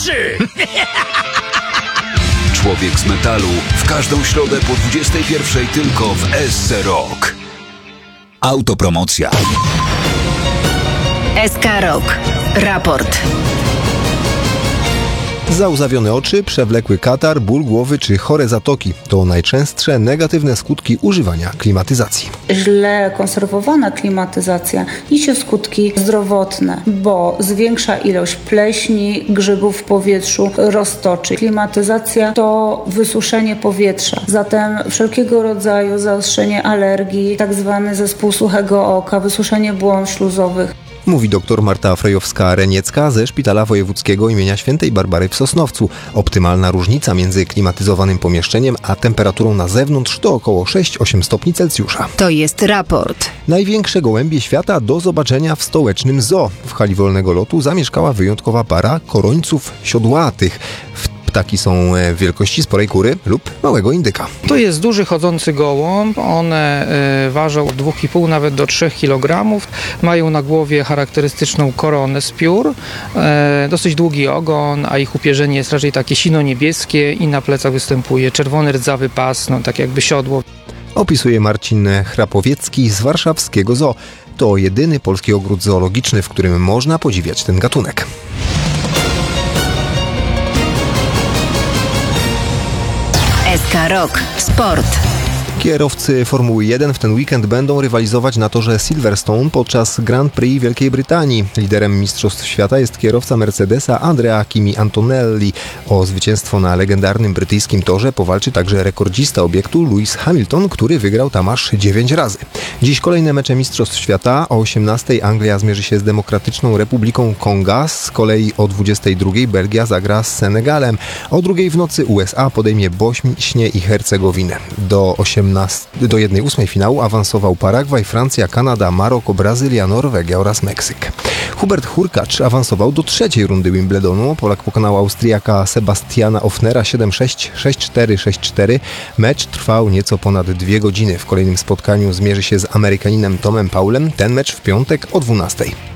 uszy! Człowiek z metalu w każdą środę po 21:00 tylko w SC Rock. Autopromocja. SK Rock. Raport. Załzawione oczy, przewlekły katar, ból głowy czy chore zatoki to najczęstsze negatywne skutki używania klimatyzacji. Źle konserwowana klimatyzacja niesie skutki zdrowotne, bo zwiększa ilość pleśni, grzybów w powietrzu, roztoczy. Klimatyzacja to wysuszenie powietrza, zatem wszelkiego rodzaju zaostrzenie alergii, tak zwany zespół suchego oka, wysuszenie błon śluzowych. Mówi dr Marta Frejowska-Reniecka ze Szpitala Wojewódzkiego im. Świętej Barbary w Sosnowcu. Optymalna różnica między klimatyzowanym pomieszczeniem a temperaturą na zewnątrz to około 6-8 stopni Celsjusza. To jest raport. Największe gołębie świata do zobaczenia w stołecznym zoo. W hali wolnego lotu zamieszkała wyjątkowa para korońców siodłatych. Ptaki są wielkości sporej kury lub małego indyka. To jest duży chodzący gołąb. One ważą od 2,5 nawet do 3 kg. Mają na głowie charakterystyczną koronę z piór, dosyć długi ogon, a ich upierzenie jest raczej takie sino-niebieskie i na plecach występuje czerwony rdzawy pas, tak jakby siodło. Opisuje Marcin Chrapowiecki z warszawskiego zoo. To jedyny polski ogród zoologiczny, w którym można podziwiać ten gatunek. SK Rock. Sport. Kierowcy Formuły 1 w ten weekend będą rywalizować na torze Silverstone podczas Grand Prix Wielkiej Brytanii. Liderem Mistrzostw Świata jest kierowca Mercedesa Andrea Kimi Antonelli. O zwycięstwo na legendarnym brytyjskim torze powalczy także rekordzista obiektu Lewis Hamilton, który wygrał tam aż 9 razy. Dziś kolejne mecze Mistrzostw Świata. O 18:00 Anglia zmierzy się z Demokratyczną Republiką Konga. Z kolei o 22:00 Belgia zagra z Senegalem. O 2:00 w nocy USA podejmie Bośnię i Hercegowinę. Do 1/8 finału awansował Paragwaj, Francja, Kanada, Maroko, Brazylia, Norwegia oraz Meksyk. Hubert Hurkacz awansował do 3. rundy Wimbledonu. Polak pokonał Austriaka Sebastiana Ofnera 7-6, 6-4, 6-4. Mecz trwał nieco ponad 2 godziny. W kolejnym spotkaniu zmierzy się z Amerykaninem Tomem Paulem. Ten mecz w piątek o 12:00.